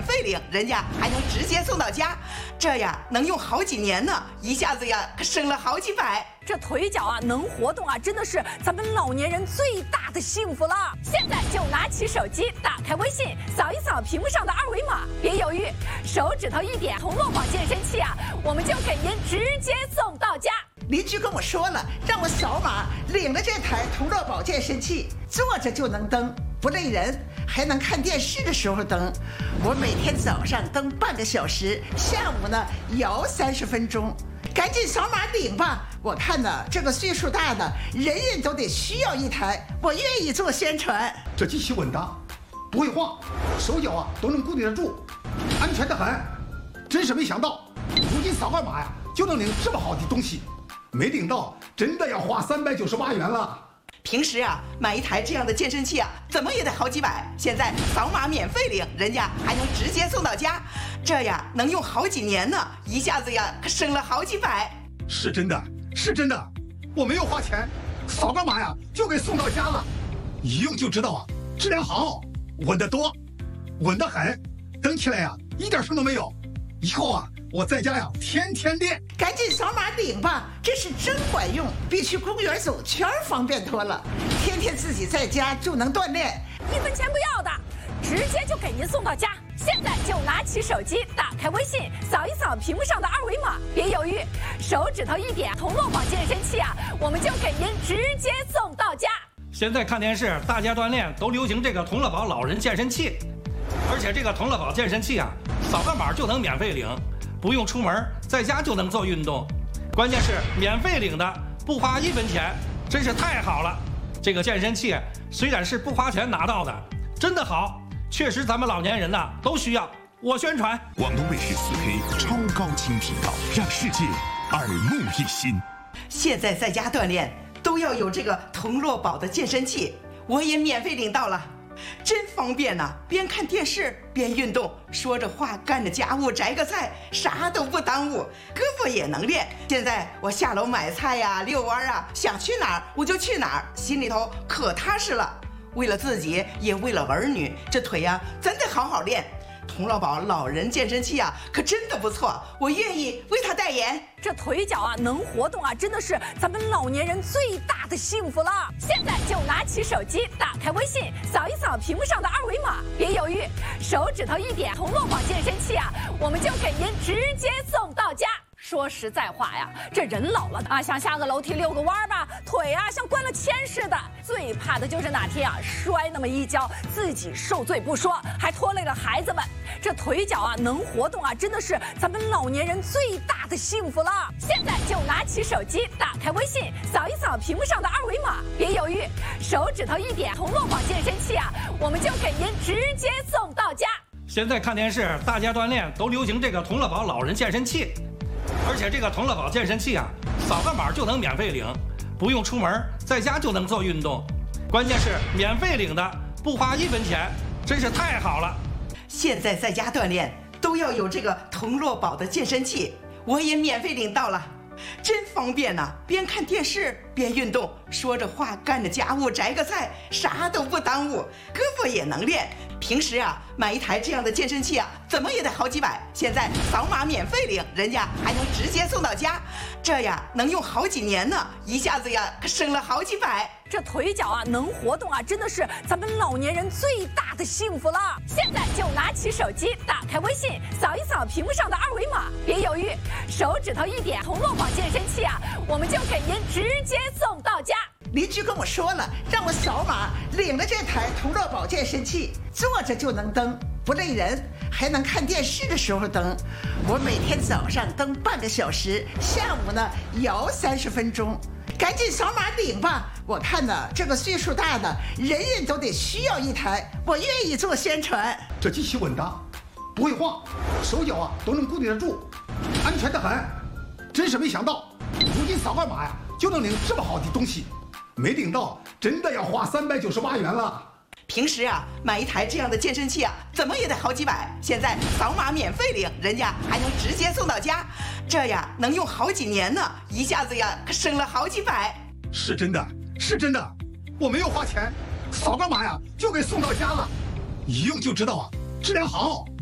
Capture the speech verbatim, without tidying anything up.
费领，人家还能直接送到家，这呀能用好几年呢，一下子呀可省了好几百。 这腿脚啊能活动啊，真的是咱们老年人最大的幸福了。现在就拿起手机，打开微信，扫一扫屏幕上的二维码，别犹豫，手指头一点，同乐宝健身器啊，我们就给您直接送到家。 邻居跟我说了，让我扫码领了这台同乐宝健身器，坐着就能蹬，不累人，还能看电视的时候蹬。我每天早上蹬半个小时，下午呢摇三十分钟。赶紧扫码领吧！我看呢，这个岁数大的人人都得需要一台，我愿意做宣传。 这机器稳当，不会晃，手脚啊都能固定得住，安全得很。真是没想到，如今扫个码呀就能领这么好的东西，没领到真的要花三百九十八元了。 平时啊买一台这样的健身器啊，怎么也得好几百，现在扫码免费领，人家还能直接送到家，这呀能用好几年呢，一下子呀可省了好几百。 是真的，是真的，我没有花钱，扫个码呀就给送到家了，一用就知道啊，质量好，稳得多，稳得很，蹬起来呀一点声都没有。以后啊我在家呀天天练。 赶紧扫码领吧，这是真管用，比去公园走圈方便多了。天天自己在家就能锻炼， 一分钱不要的，直接就给您送到家。现在就拿起手机，打开微信，扫一扫屏幕上的二维码，别犹豫，手指头一点，同乐宝健身器啊，我们就给您直接送到家。 现在看电视，大家锻炼都流行这个同乐宝老人健身器，而且这个同乐宝健身器啊，扫个码就能免费领，不用出门，在家就能做运动，关键是免费领的，不花一分钱，真是太好了。这个健身器虽然是不花钱拿到的，真的好，确实咱们老年人呐、啊、都需要。我宣传。 广东卫视四 K 超高清频道，让世界耳目一新。 现在在家锻炼都要有这个同乐宝的健身器，我也免费领到了。真方便呐、啊！边看电视边运动，说着话干着家务，摘个菜，啥都不耽误，胳膊也能练。现在我下楼买菜呀、啊、遛弯啊，想去哪儿我就去哪儿，心里头可踏实了。为了自己，也为了儿女，这腿呀、啊、真得好好练。同乐宝老人健身器啊，可真的不错，我愿意为他代言。 这腿脚啊能活动啊，真的是咱们老年人最大的幸福了。现在就拿起手机，打开微信，扫一扫屏幕上的二维码，别犹豫，手指头一点，同乐宝健身器啊，我们就给您直接送到家。说实在话呀，这人老了啊，想下个楼梯遛个弯吧，腿啊像关了铅似的。最怕的就是哪天啊摔那么一跤，自己受罪不说，还拖累了孩子们。这腿脚啊能活动啊，真的是咱们老年人最大的幸福了。现在就拿起手机，打开微信，扫一扫屏幕上的二维码，别犹豫，手指头一点，同乐宝健身器啊，我们就给您直接送到家。 现在看电视，大家锻炼都流行这个同乐宝老人健身器，而且这个同乐宝健身器啊，扫个码就能免费领，不用出门，在家就能做运动，关键是免费领的，不花一分钱，真是太好了。 现在在家锻炼都要有这个同乐宝的健身器，我也免费领到了，真方便呐、啊！边看电视边运动，说着话干着家务，摘个菜，啥都不耽误，胳膊也能练。平时啊买一台这样的健身器啊，怎么也得好几百，现在扫码免费领，人家还能直接送到家，这呀能用好几年呢，一下子呀可省了好几百。 这腿脚啊能活动啊，真的是咱们老年人最大的幸福了。现在就拿起手机，打开微信，扫一扫屏幕上的二维码，别犹豫，手指头一点，同乐宝健身器啊，我们就给您直接送到家。 邻居跟我说了，让我扫码领了这台同乐宝健身器，坐着就能蹬，不累人，还能看电视的时候蹬。我每天早上蹬半个小时，下午呢摇三十分钟。赶紧扫码领吧！我看呢，这个岁数大的人人都得需要一台，我愿意做宣传。 这机器稳当，不会晃，手脚啊都能固定得住，安全得很。真是没想到，如今扫个码呀就能领这么好的东西，没领到真的要花三百九十八元了。 平时啊买一台这样的健身器啊，怎么也得好几百，现在扫码免费领，人家还能直接送到家，这呀能用好几年呢，一下子呀可省了好几百。 是真的，是真的，我没有花钱，扫个码呀就给送到家了，一用就知道啊，质量好，